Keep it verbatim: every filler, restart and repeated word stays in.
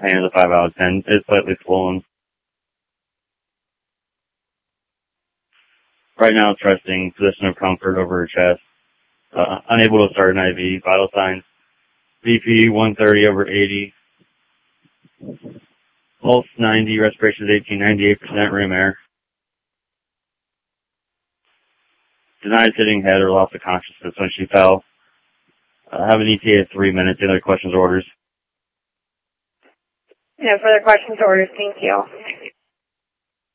Pain is a five out of ten. It's slightly swollen. Right now it's resting, position of comfort over her chest. Uh, unable to start an I V. Vital signs: B P one thirty over eighty. Pulse ninety, respiration is eighteen, ninety-eight percent room air. Denied hitting head or loss of consciousness when she fell. Uh, have an E T A of three minutes. Any other questions or orders? No further questions or orders. Thank you.